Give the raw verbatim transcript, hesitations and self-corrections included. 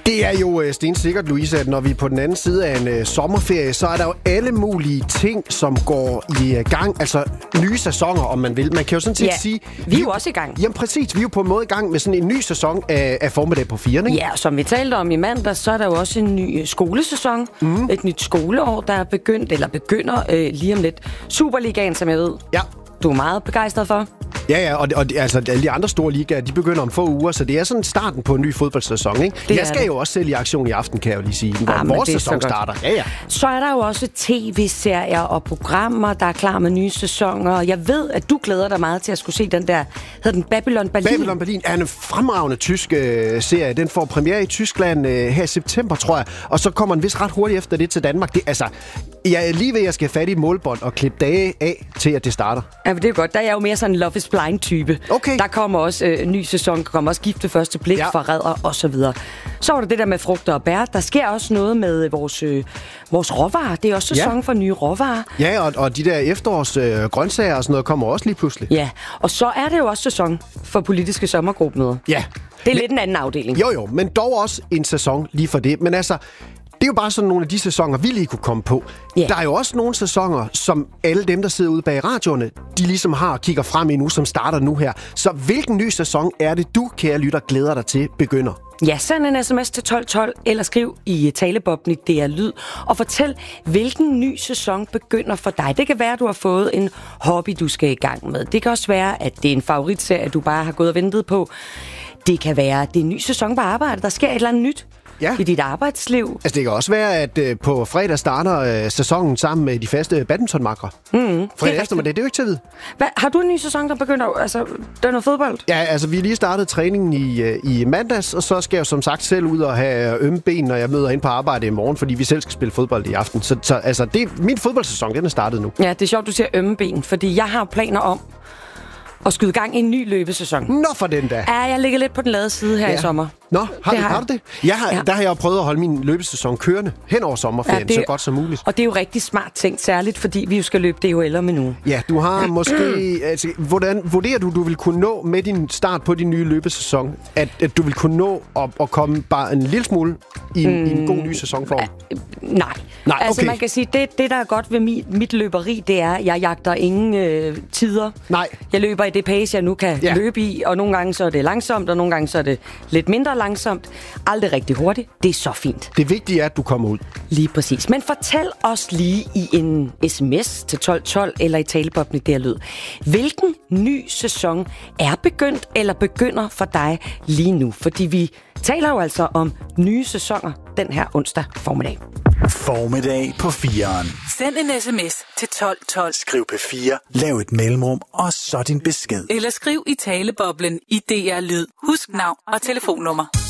Det er jo øh, stensikkert, Louise, at når vi er på den anden side af en øh, sommerferie, så er der jo alle mulige ting, som går i øh, gang. Altså nye sæsoner, om man vil. Man kan jo sådan set ja, sige... vi er jo også i gang. Jamen præcis, vi er jo på en måde i gang med sådan en ny sæson af, af Formiddag på fire, ikke? Ja, som vi talte om i mandag, så er der jo også en ny skolesæson. Mm. Et nyt skoleår, der er begyndt, eller begynder øh, lige om lidt. Superligaen, som jeg ved, ja. du er meget begejstret for. Ja, ja, og, og altså, alle de andre store ligaer, de begynder om få uger, så det er sådan starten på en ny fodboldsæson, ikke? Det jeg skal det. jo også selv i aktion i aften, kan jeg jo lige sige, hvor ja, vores sæson starter. Ja, ja. Så er der jo også tv-serier og programmer, der er klar med nye sæsoner. Jeg ved, at du glæder dig meget til at skulle se den der, hedder den Babylon Berlin? Babylon Berlin er en fremragende tysk øh, serie. Den får premiere i Tyskland øh, her i september, tror jeg, og så kommer den vist ret hurtigt efter det til Danmark. Det, altså, jeg er lige ved, at jeg skal have fat i et målbånd og klippe dage af til, at det starter. Ja, men det er godt. Der er jeg jo mere sådan en Love is Blind-type. Okay. Der kommer også øh, en ny sæson, der kommer også Gift ved første blik, ja. Forræder og så videre. Så var der det der med frugter og bær. Der sker også noget med vores, øh, vores råvarer. Det er også sæson ja. for nye råvarer. Ja, og, og de der efterårs øh, grøntsager og sådan noget kommer også lige pludselig. Ja, og så er det jo også sæson for politiske sommergruppemøder. Ja. Det er men, lidt en anden afdeling. Jo, jo, men dog også en sæson lige for det. Men altså... Det er jo bare sådan nogle af de sæsoner, vi lige kunne komme på. Yeah. Der er jo også nogle sæsoner, som alle dem, der sidder ude bag radioerne, de ligesom har og kigger frem i nu, som starter nu her. Så hvilken ny sæson er det, du, kære lytter, glæder dig til begynder? Ja, send en sms til tolv tolv, eller skriv i talebobben i D R Lyd, og fortæl, hvilken ny sæson begynder for dig. Det kan være, at du har fået en hobby, du skal i gang med. Det kan også være, at det er en favoritserie, du bare har gået og ventet på. Det kan være, at det er en ny sæson på arbejde. Der sker et eller andet nyt. Ja. I dit arbejdsliv. Altså, det kan også være, at øh, på fredag starter øh, sæsonen sammen med de faste badmintonmakre. Mm, fredag eftermiddag, det er jo ikke til at vide. Hvad, har du en ny sæson, der begynder? Altså, der er noget fodbold? Ja, altså, vi har lige startet træningen i, øh, i mandags, og så skal jeg jo som sagt selv ud og have ømme ben, når jeg møder ind på arbejde i morgen, fordi vi selv skal spille fodbold i aften. Så, så altså, det, min fodboldsæson, den er startet nu. Ja, det er sjovt, du siger ømme ben, fordi jeg har planer om og skyde gang i en ny løbesæson. Nå for den da. Ja, jeg ligger lidt på den lade side her ja. i sommer. Nå, har, det du, har, har du det? Jeg har, ja. Der har jeg jo prøvet at holde min løbesæson kørende hen over sommerferien, ja, det, så godt som muligt. Og det er jo rigtig smart tænkt, særligt fordi vi jo skal løbe D H L'er med nu. Ja, du har måske... altså, hvordan vurderer du, du vil kunne nå med din start på din nye løbesæson, at, at du vil kunne nå at, at komme bare en lille smule i en, mm. i en god ny sæsonform? Ja, nej. Nej, altså okay. Man kan sige, det, det der er godt ved mit, mit løberi, det er, at jeg jagter ingen øh, tider. Nej. Jeg løber i det pace, jeg nu kan ja. løbe i, og nogle gange så er det langsomt, og nogle gange så er det lidt mindre langsomt. Aldrig rigtig hurtigt. Det er så fint. Det vigtige er, at du kommer ud. Lige præcis. Men fortæl os lige i en sms til tolv tolv eller i talebobben i D R Lyd. Hvilken ny sæson er begyndt eller begynder for dig lige nu? Fordi vi taler jo altså om nye sæsoner den her onsdag formiddag. Formiddag på fireren. Send en sms til tolv tolv. Skriv P fire, lav et mellemrum og så din besked. Eller skriv i taleboblen i D R Lyd. Husk navn og telefonnummer.